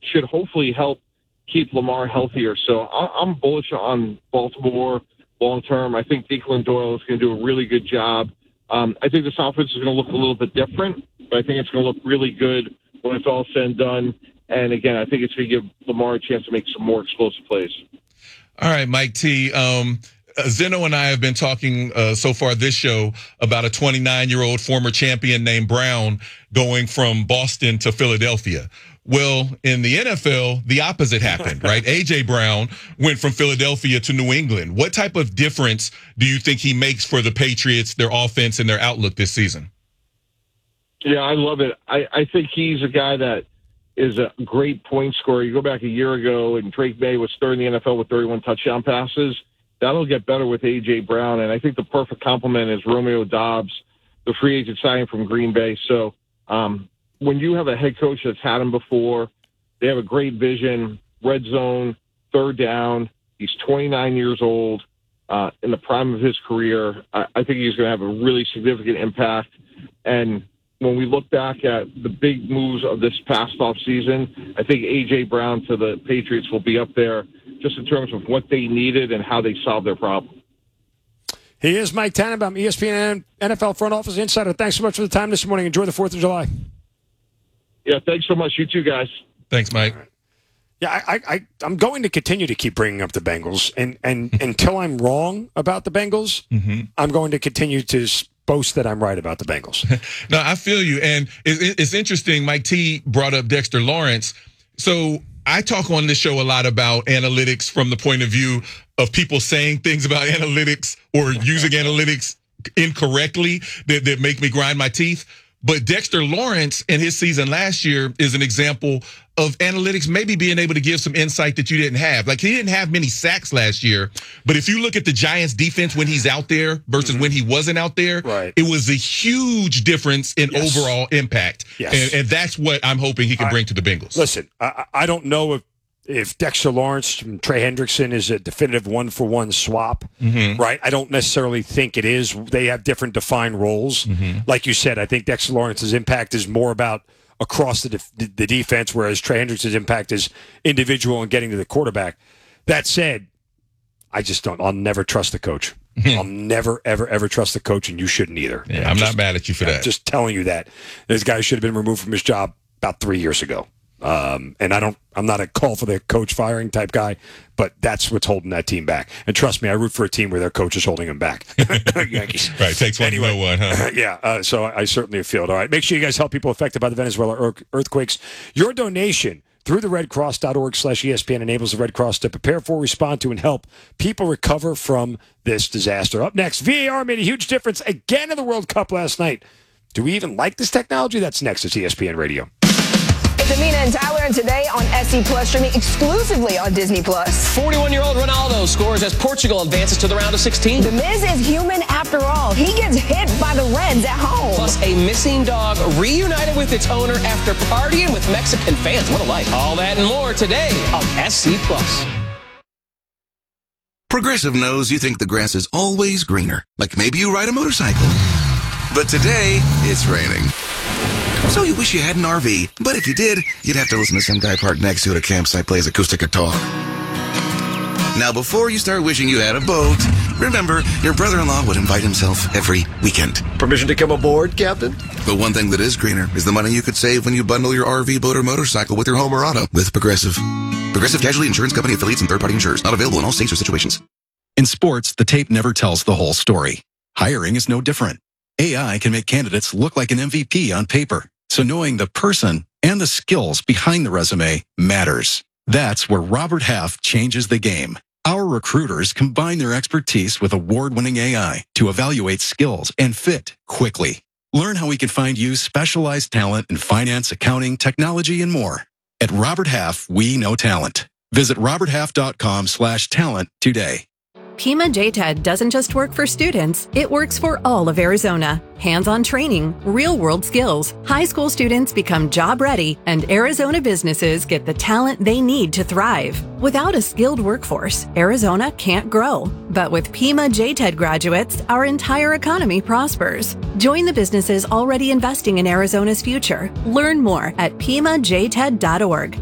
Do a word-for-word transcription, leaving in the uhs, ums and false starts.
should hopefully help keep Lamar healthier. So I, I'm bullish on Baltimore long term. I think Declan Doyle is going to do a really good job. Um, I think this offense is going to look a little bit different, but I think it's going to look really good when it's all said and done. And again, I think it's going to give Lamar a chance to make some more explosive plays. All right, Mike T. Um, Zeno and I have been talking uh, so far this show about a twenty-nine-year-old former champion named Brown going from Boston to Philadelphia. Well, in the N F L, the opposite happened, right? A J. Brown went from Philadelphia to New England. What type of difference do you think he makes for the Patriots, their offense, and their outlook this season? Yeah, I love it. I, I think he's a guy that is a great point scorer. You go back a year ago, and Drake May was third in the N F L with thirty-one touchdown passes. That'll get better with A J. Brown, and I think the perfect complement is Romeo Doubs, the free agent signing from Green Bay. So um, when you have a head coach that's had him before, they have a great vision, red zone, third down. He's twenty-nine years old, uh, in the prime of his career. I, I think he's going to have a really significant impact. And when we look back at the big moves of this past offseason, I think A J. Brown to the Patriots will be up there just in terms of what they needed and how they solved their problem. He is Mike Tannenbaum, E S P N N F L Front Office Insider. Thanks so much for the time this morning. Enjoy the fourth of July. Yeah, thanks so much. You too, guys. Thanks, Mike. Yeah, I, I, I'm going to continue to keep bringing up the Bengals, and, and until I'm wrong about the Bengals, mm-hmm. I'm going to continue to boast that I'm right about the Bengals. No, I feel you, and it, it's interesting. Mike T brought up Dexter Lawrence. So I talk on this show a lot about analytics from the point of view of people saying things about analytics or using analytics incorrectly that, that make me grind my teeth. But Dexter Lawrence in his season last year is an example of analytics maybe being able to give some insight that you didn't have. Like, he didn't have many sacks last year, but if you look at the Giants defense when he's out there versus mm-hmm. when he wasn't out there, right. it was a huge difference in yes. overall impact. Yes. And, and that's what I'm hoping he can I, bring to the Bengals. Listen, I, I don't know if If Dexter Lawrence and Trey Hendrickson is a definitive one-for-one swap, mm-hmm. right? I don't necessarily think it is. They have different defined roles. Mm-hmm. Like you said, I think Dexter Lawrence's impact is more about across the def- the defense, whereas Trey Hendrickson's impact is individual and getting to the quarterback. That said, I just don't. I'll never trust the coach. I'll never, ever, ever trust the coach, and you shouldn't either. Yeah, I'm, I'm just, not mad at you for I'm that. Just telling you that. This guy should have been removed from his job about three years ago. Um, and I don't, I'm not a call for the coach firing type guy, but that's what's holding that team back. And trust me, I root for a team where their coach is holding them back. Yankees. Right. Takes one anyway, to know one, huh? Yeah. Uh, so I, I certainly feel it. All right. Make sure you guys help people affected by the Venezuela earthquakes. Your donation through the redcross.org slash ESPN enables the Red Cross to prepare for, respond to, and help people recover from this disaster. Up next, V A R made a huge difference again in the World Cup last night. Do we even like this technology? That's next. It's E S P N Radio. It's Amina and Tyler, and today on S C Plus, streaming exclusively on Disney Plus. forty-one-year-old Ronaldo scores as Portugal advances to the round of sixteen. The Miz is human after all. He gets hit by the Reds at home. Plus, a missing dog reunited with its owner after partying with Mexican fans. What a life. All that and more today on S C Plus. Progressive knows you think the grass is always greener. Like maybe you ride a motorcycle. But today, it's raining. So you wish you had an R V, but if you did, you'd have to listen to some guy parked next to it at a campsite play his acoustic guitar. Now, before you start wishing you had a boat, remember, your brother-in-law would invite himself every weekend. Permission to come aboard, Captain? But one thing that is greener is the money you could save when you bundle your R V, boat, or motorcycle with your home or auto with Progressive. Progressive Casualty Insurance Company affiliates and third-party insurers. Not available in all states or situations. In sports, the tape never tells the whole story. Hiring is no different. A I can make candidates look like an M V P on paper. So knowing the person and the skills behind the resume matters. That's where Robert Half changes the game. Our recruiters combine their expertise with award-winning A I to evaluate skills and fit quickly. Learn how we can find you specialized talent in finance, accounting, technology, and more. At Robert Half, we know talent. Visit roberthalf.com slash talent today. Pima J TED doesn't just work for students, it works for all of Arizona. Hands-on training, real-world skills, high school students become job-ready, and Arizona businesses get the talent they need to thrive. Without a skilled workforce, Arizona can't grow. But with Pima J TED graduates, our entire economy prospers. Join the businesses already investing in Arizona's future. Learn more at pima j ted dot org.